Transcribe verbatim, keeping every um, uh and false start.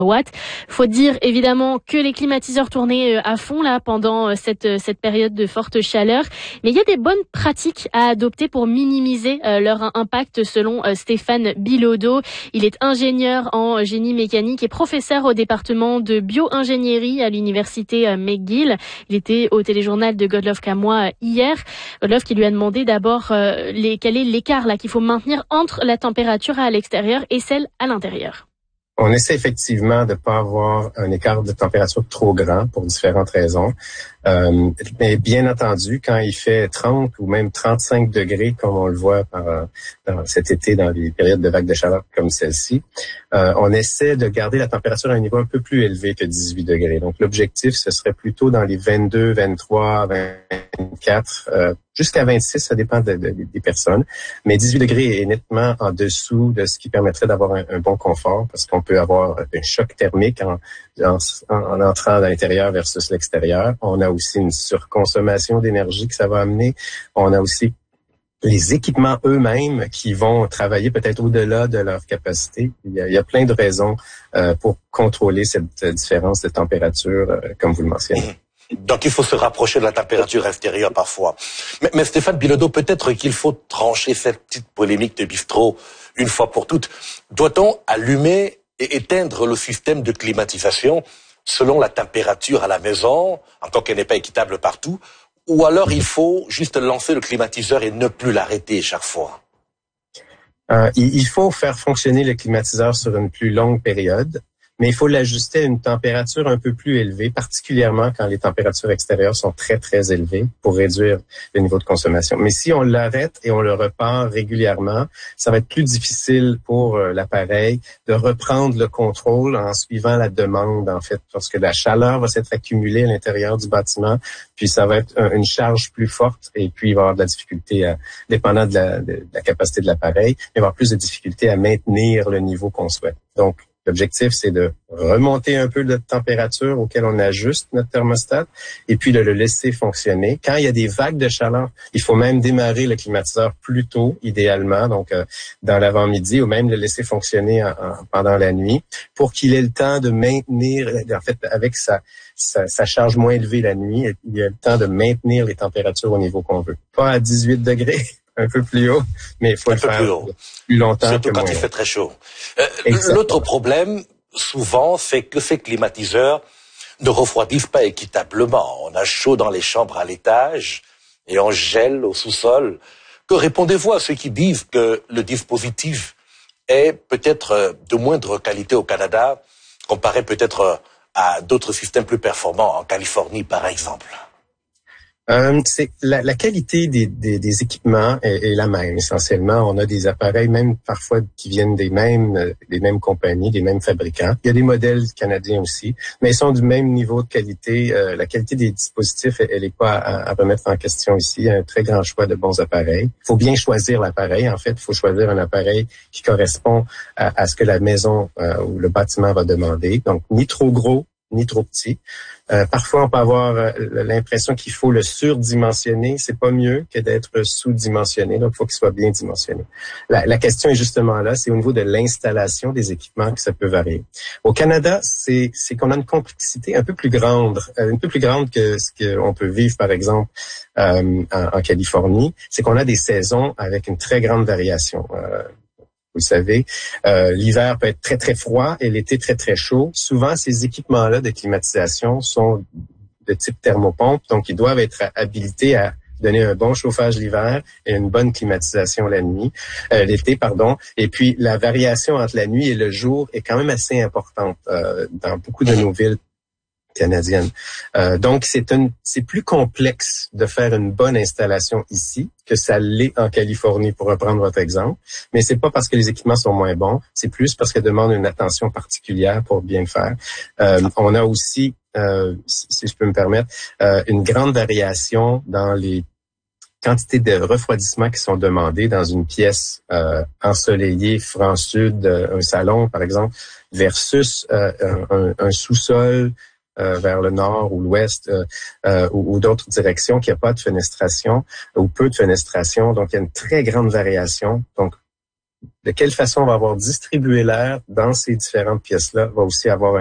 watts. Faut dire évidemment que les climatiseurs tournaient à fond là pendant cette cette période de forte chaleur, mais il y a des bonnes pratiques à adopter pour minimiser euh, leur impact selon euh, Stéphane Bilodeau. Il est ingénieur en génie mécanique et professeur au département de bio-ingénierie à l'université euh, McGill. Il était au téléjournal de Godlove Kamois euh, hier. Godlove qui lui a demandé d'abord euh, les, quel est l'écart là qu'il faut maintenir entre la température à l'extérieur et celle à l'intérieur. On essaie effectivement de ne pas avoir un écart de température trop grand pour différentes raisons. Euh, mais bien entendu, quand il fait trente ou même trente-cinq degrés, comme on le voit par, dans cet été dans les périodes de vagues de chaleur comme celle-ci, euh, on essaie de garder la température à un niveau un peu plus élevé que dix-huit degrés. Donc l'objectif, ce serait plutôt dans les vingt-deux, vingt-trois, vingt-quatre, euh, jusqu'à vingt-six, ça dépend de, de, des personnes. Mais dix-huit degrés est nettement en dessous de ce qui permettrait d'avoir un, un bon confort, parce qu'on peut avoir un choc thermique en, en, en entrant à l'intérieur versus l'extérieur. On a aussi une surconsommation d'énergie que ça va amener. On a aussi les équipements eux-mêmes qui vont travailler peut-être au-delà de leur capacité. Il y a, il y a plein de raisons euh, pour contrôler cette différence de température, euh, comme vous le mentionnez. Donc, il faut se rapprocher de la température extérieure parfois. Mais, mais Stéphane Bilodeau, peut-être qu'il faut trancher cette petite polémique de bistrot une fois pour toutes. Doit-on allumer et éteindre le système de climatisation selon la température à la maison, encore qu'elle n'est pas équitable partout, ou alors il faut juste lancer le climatiseur et ne plus l'arrêter chaque fois? Euh, il faut faire fonctionner le climatiseur sur une plus longue période, mais il faut l'ajuster à une température un peu plus élevée, particulièrement quand les températures extérieures sont très, très élevées pour réduire le niveau de consommation. Mais si on l'arrête et on le repart régulièrement, ça va être plus difficile pour euh, l'appareil de reprendre le contrôle en suivant la demande, en fait, parce que la chaleur va s'être accumulée à l'intérieur du bâtiment, puis ça va être une charge plus forte et puis il va y avoir de la difficulté, à, dépendant de la, de la capacité de l'appareil, il va y avoir plus de difficulté à maintenir le niveau qu'on souhaite. Donc, l'objectif, c'est de remonter un peu de température auquel on ajuste notre thermostat et puis de le laisser fonctionner. Quand il y a des vagues de chaleur, il faut même démarrer le climatiseur plus tôt, idéalement, donc euh, dans l'avant-midi, ou même le laisser fonctionner en, en, pendant la nuit pour qu'il ait le temps de maintenir, en fait, avec sa, sa, sa charge moins élevée la nuit, il y a le temps de maintenir les températures au niveau qu'on veut. Pas à dix-huit degrés. Un peu plus haut, mais il faut un le peu faire plus, haut. plus longtemps. Surtout que quand moins. il fait très chaud. Euh, l'autre problème, souvent, c'est que ces climatiseurs ne refroidissent pas équitablement. On a chaud dans les chambres à l'étage et on gèle au sous-sol. Que répondez-vous à ceux qui disent que le dispositif est peut-être de moindre qualité au Canada, comparé peut-être à d'autres systèmes plus performants en Californie, par exemple? Euh, c'est la, la qualité des, des, des équipements est, est la même essentiellement. On a des appareils même parfois qui viennent des mêmes des mêmes compagnies, des mêmes fabricants. Il y a des modèles canadiens aussi, mais ils sont du même niveau de qualité. Euh, la qualité des dispositifs, elle n'est pas à, à remettre en question ici. Il y a un très grand choix de bons appareils. Il faut bien choisir l'appareil. En fait, il faut choisir un appareil qui correspond à, à ce que la maison euh, ou le bâtiment va demander. Donc, ni trop gros, ni trop petit. Euh, parfois, on peut avoir euh, l'impression qu'il faut le surdimensionner. C'est pas mieux que d'être sous-dimensionné. Donc, il faut qu'il soit bien dimensionné. La, la question est justement là, c'est au niveau de l'installation des équipements que ça peut varier. Au Canada, c'est, c'est qu'on a une complexité un peu plus grande, un peu plus grande que ce qu'on peut vivre, par exemple, euh, en, en Californie. C'est qu'on a des saisons avec une très grande variation. Euh, Vous le savez, euh, l'hiver peut être très, très froid et l'été très, très chaud. Souvent, ces équipements-là de climatisation sont de type thermopompe, donc ils doivent être habilités à donner un bon chauffage l'hiver et une bonne climatisation la nuit, euh, l'été, pardon. Et puis, la variation entre la nuit et le jour est quand même assez importante euh, dans beaucoup de nos villes canadienne. Euh, donc, c'est une, c'est plus complexe de faire une bonne installation ici que ça l'est en Californie, pour reprendre votre exemple. Mais c'est pas parce que les équipements sont moins bons, c'est plus parce qu'elle demande une attention particulière pour bien le faire. Euh, on a aussi, euh, si je peux me permettre, euh, une grande variation dans les quantités de refroidissement qui sont demandées dans une pièce euh, ensoleillée, franc sud, euh, un salon par exemple, versus euh, un, un sous-sol Euh, vers le nord ou l'ouest euh, euh, ou, ou d'autres directions qui n'a pas de fenestration ou peu de fenestration. Donc, il y a une très grande variation. Donc, de quelle façon on va avoir distribué l'air dans ces différentes pièces-là va aussi avoir